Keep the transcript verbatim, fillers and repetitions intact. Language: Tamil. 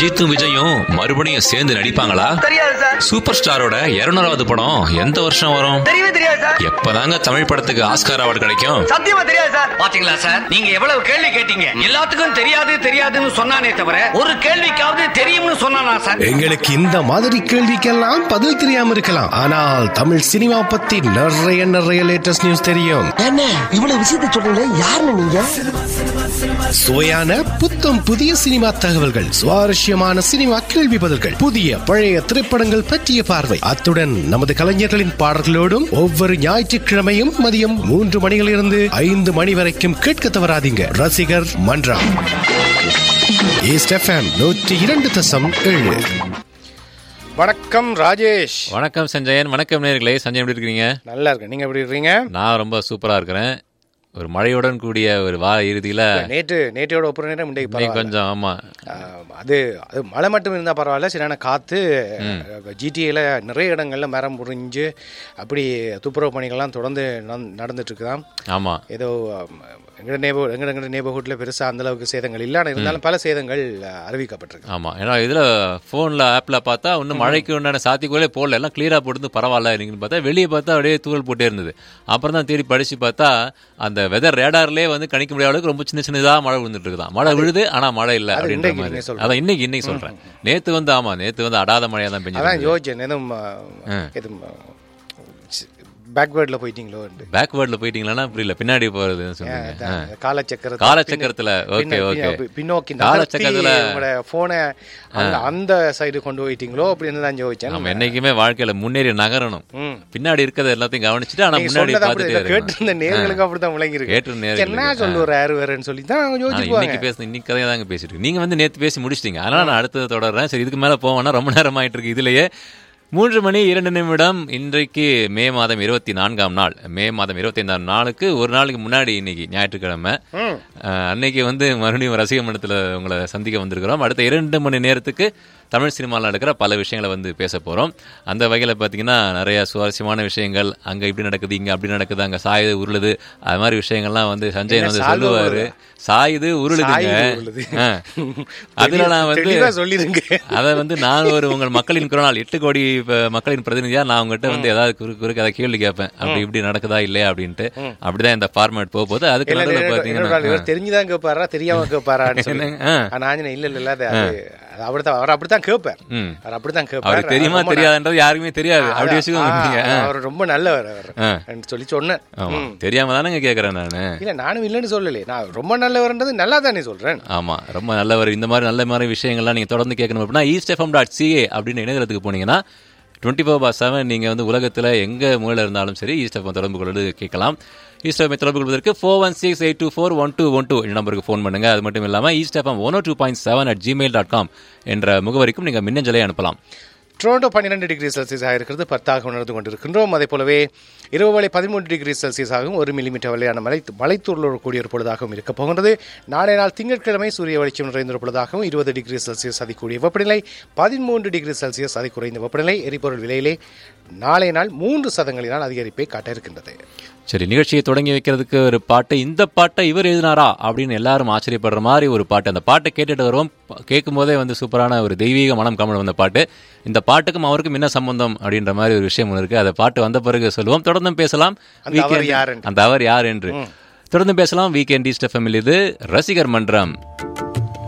அஜித்தும் விஜயும் மறுபடியும் சேர்ந்து நடிப்பாங்களா? தெரியாது சார். சூப்பர் ஸ்டாரோட இருநூறாவது படம் எந்த வருஷம் வரும்? தெரியவே தெரியாது சார். எப்பதாங்க தமிழ் படத்துக்கு ஆஸ்கார் அவார்டு கிடைக்கும்? சத்தியமா தெரியாது சார். பாத்தீங்களா சார், நீங்க எவ்வளவு கேள்வி கேட்டீங்க. எல்லாத்துக்கும் தெரியாது தெரியாதுன்னு சொன்னானே தவிர ஒரு கேள்விக்காவது தெரியும்னு சொன்னானா சார்? எங்களுக்கு இந்த மாதிரி கேள்விக்கெல்லாம் பதில் தெரியாம இருக்கலாம், ஆனால் தமிழ் சினிமா பத்தி நிறைய நிறைய லேட்டஸ்ட் நியூஸ் தெரியும். என்ன இவ்வளவு விஷயத்தை சொல்றீங்க? யாருன்னு நீங்க? சுவையான புத்தம் புதிய சினிமா தகவல்கள், சுவாரஸ்யமான சினிமா கேள்வி பதில்கள், புதிய பழைய திரைப்படங்கள் பற்றிய பார்வை, அத்துடன் நமது கலைஞர்களின் பாடல்களோடும் ஒவ்வொரு ஞாயிற்றுக்கிழமையும் மதியம் மூன்று மணியிலிருந்து ஐந்து மணி வரைக்கும் கேட்க தவறாதீங்க. ரசிகர் மன்றம் ஈஸ்ட் எஃப்எம் நூற்றி இரண்டு தசம் ஏழு. வணக்கம் ராஜேஷ். வணக்கம் சஞ்சயன். வணக்கம் நேயர்களே. சஞ்சயன் எப்படி இருக்கீங்க? நல்லா இருக்கேன். நீங்க எப்படி இருக்கீங்க? நான் ரொம்ப சூப்பரா இருக்கிறேன். ஒரு மழையுடன் கூடிய ஒரு வார இறுதியில நேற்று நேற்றையோட ஒப்புற நேரம் முன்னே கொஞ்சம் ஆமா அது அது மழை மட்டும் இருந்தால் பரவாயில்ல, சரியான காற்று. ஜிடிஏல நிறைய இடங்கள்ல மரம் முறிஞ்சு அப்படி துப்புரவு பணிகள்லாம் தொடர்ந்து நடந்துட்டு இருக்குதான். ஆமா, ஏதோ எங்கட நேபர் எங்கட எங்கட நேபர்ஹுட்ல பெருசாக அந்த அளவுக்கு சேதங்கள் இல்லை, ஆனால் இருந்தாலும் பல சேதங்கள் அறிவிக்கப்பட்டிருக்கு. ஆமா, ஏன்னா இதுல போன்ல ஆப்ல பார்த்தா இன்னும் மழைக்கு உண்டான சாத்தியக்கூலே போடல, எல்லாம் கிளியரா போட்டு பரவாயில்ல நீங்க பார்த்தா, வெளியே பார்த்தா அப்படியே தூவல் போட்டே இருந்தது. அப்புறம் தான் தேடி படிச்சு பார்த்தா அந்த வெதர் ரேடார்லேயே வந்து கணிக்க முடியாத அளவுக்கு ரொம்ப சின்ன சின்னதா மழை விழுந்துட்டு இருக்குதான். மழை விழுது ஆனா மழை இல்லை அப்படின்ற மாதிரி. அதான் இன்னைக்கு இன்னைக்கு சொல்றேன். நேத்து வந்து ஆமா நேத்து வந்து அடாத மழையா தான் பெஞ்சு. யோசிச்சேன் எதுவும் பேக்வேர்ட்ல போயிட்டீங்களோ? பேக்வேர்ட்ல போயிட்டீங்களா? புரியல. பின்னாடி போறது காலச்சக்கர காலச்சக்கரத்துல. Okay okay. பின்னோக்கி காலச்சக்கரத்துல போனை அந்த சைடு கொண்டு போயிட்டீங்களோ அப்படின்னு தான் யோசிச்சேன். நம்ம என்னைக்குமே வாழ்க்கையில முன்னேறி நகரணும். பின்னாடி இருக்கிறது எல்லாத்தையும் கவனிச்சுட்டு ஆனா முன்னாடி பார்த்துட்டு கேட்டிருந்த நேர்களுக்கு அப்படிதான் விளங்கி இருக்கு. கேட்டு நேர்கள் என்ன சொல்லுவாரு யாரு வேறன்னு சொல்லி தான் யோசிச்சுக்குவாங்க. இன்னைக்கு பேச இன்னைக்கு கதையை தாங்க பேசிட்டு நீங்க வந்து நேத்து பேசி முடிச்சிட்டீங்க. அதனால நான் அடுத்தது தொடர்றேன். சரி, இதுக்கு மேல போவேன்னா ரொம்ப நேரம் ஆயிட்டு இருக்கு. இதுலயே மூன்று மணி இரண்டு நிமிடம். இன்றைக்கு மே மாதம் இருபத்தி நான்காம் நாள். மே மாதம் இருபத்தி ஐந்தாம் நாளுக்கு ஒரு நாளுக்கு முன்னாடி இன்னைக்கு ஞாயிற்றுக்கிழமை. அன்னைக்கு வந்து மறுபடியும் ரசிக மன்றத்தில் உங்களை சந்திக்க வந்திருக்கிறோம். அடுத்த இரண்டு மணி நேரத்துக்கு தமிழ் சினிமாவில் நடக்கிற பல விஷயங்களை வந்து பேச போகிறோம். அந்த வகையில் பார்த்தீங்கன்னா நிறைய சுவாரஸ்யமான விஷயங்கள், அங்கே இப்படி நடக்குது, இங்கே அப்படி நடக்குது, அங்கே சாயுது உருளுது, அது மாதிரி விஷயங்கள்லாம் வந்து சஞ்சயன் வந்து சொல்லுவார். சாயுது உருளுதுங்க. அதில் நான் வந்து சொல்லிடுங்க. அதை வந்து நான் ஒரு உங்கள் மக்களின் குரல் எட்டு கோடி மக்களின் பிரதிநிதியாக நான் உங்ககிட்ட வந்து ஏதாவது குறுக்கு குறுக்கு அதை கேள்வி கேட்பேன். அப்படி இப்படி நடக்குதா இல்லையா அப்படின்ட்டு. அப்படிதான் இந்த ஃபார்மேட் போக போது. அதுக்கு நடுவில் பார்த்தீங்கன்னா தெரிஞ்சுதான் கேட்பாரா தெரியாம கேட்பாரா? இல்ல இல்ல அப்படித்தான் அவர் அப்படித்தான் கேட்பார். அவர் அப்படித்தான் கேட்பார். தெரியுமா தெரியாதுன்றது யாருக்குமே தெரியாது. அப்படி வச்சுக்கோங்க. அவர் ரொம்ப நல்லவர் அவர் சொல்லி சொன்னேன். தெரியாம தானே கேட்கறேன் நானு. இல்ல நானும் இல்லைன்னு சொல்லல, நான் ரொம்ப நல்லவர்ன்றது நல்லா தானே சொல்றேன். ஆமா, ரொம்ப நல்லவர். இந்த மாதிரி நல்ல மாதிரி விஷயங்கள்லாம் நீங்க தொடர்ந்து கேட்கணும் அப்படின்னா ஈஸ்ட் எஃப்எம் டாட் சிஏ அப்படின்னு இணையதளத்துக்கு போனீங்கன்னா டுவெண்ட்டி ஃபோர் பார் செவன் நீங்கள் வந்து உலகத்தில் எங்கே மூலையில் இருந்தாலும் சரி ஈஸ்ட் எஃப்எம் தொடர்பு கொண்டு கேட்கலாம். ஈஸ்ட் எஃப்எம் தொடர்பு கொள்வதற்கு four one six eight two four one two one two இந்த நம்பருக்கு ஃபோன் பண்ணுங்க. அது மட்டும் இல்லாமல் east FM one two point seven at Gmail dot com என்ற முகவரிக்கும் நீங்கள் மின்னஞ்சலை அனுப்பலாம். டொரண்டோ பன்னிரெண்டு டிகிரி செல்சியஸாக இருக்கிறது, பத்தாக உணர்ந்து கொண்டிருக்கின்றோம். அதே போலவே இரவு வேளை பதிமூன்று டிகிரி செல்சியஸாகவும் ஒரு மில்லிமீட்டர் வரையான மலை மலைத்தூரலோடு கூடிய ஒரு பொழுதாகவும் இருக்கப் போகின்றது. நாளை நாள் திங்கட்கிழமை சூரிய வெளிச்சம் நிறைந்த பொழுதாகவும் இருபது டிகிரி செல்சியஸ் அதிகூடிய வெப்பநிலை, பதிமூன்று டிகிரி செல்சியஸ் அதி குறைந்த வெப்பநிலை. எரிபொருள் விலையிலே நாளை நாள் மூன்று சதங்களினால் அதிகரிப்பை காட்ட இருக்கின்றது. சரி, நிகழ்ச்சியை தொடங்கி வைக்கிறதுக்கு ஒரு பாட்டு. இந்த பாட்டை இவர் எழுதினாரா அப்படின்னு எல்லாரும் ஆச்சரியப்படுற மாதிரி ஒரு பாட்டு. அந்த பாட்டை கேட்டுட்டு வருவோம். கேட்கும் போதே வந்து சூப்பரான ஒரு தெய்வீக மனம் கமலம் வந்த பாட்டு. இந்த பாட்டுக்கும் அவருக்கும் என்ன சம்பந்தம் அப்படின்ற மாதிரி ஒரு விஷயம் இருக்கு. அந்த பாட்டு வந்த பிறகு சொல்லுவோம். தொடர்ந்து பேசலாம். அந்த அவர் யார் என்று தொடர்ந்து பேசலாம். Weekend east FM. இது ரசிகர் மன்றம்.